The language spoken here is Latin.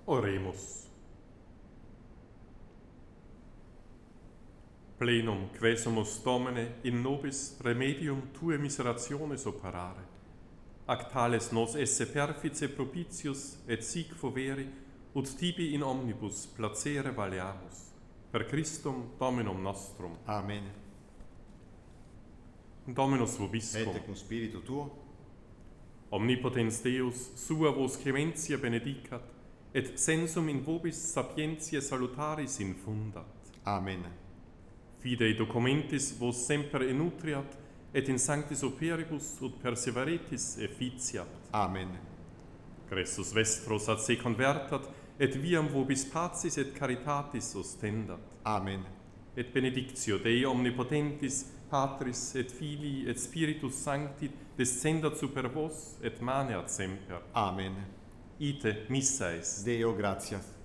Oremus. Plenum quesumus Domine in nobis remedium Tue miserationes operare. Ac tales nos esse perfice propitius et sic foveri, ut tibi in omnibus placere valeamus. Per Christum Dominum nostrum. Amen. Dominus vobiscum. Et cum spiritu tuo, Omnipotens Deus, sua vos clementia benedicat, et sensum in vobis sapientiae salutaris infundat. Amen. Fidei documentis vos semper enutriat, et in sanctis operibus ut perseveretis efficiat. Amen. Cressus vestros ad se convertat, et viam vobis pacis et caritatis ostendat. Amen. Et benedictio Dei omnipotentis, Patris et Filii et Spiritus Sancti, descendat super vos et maneat semper. Amen. Ite missa est. Deo gratias.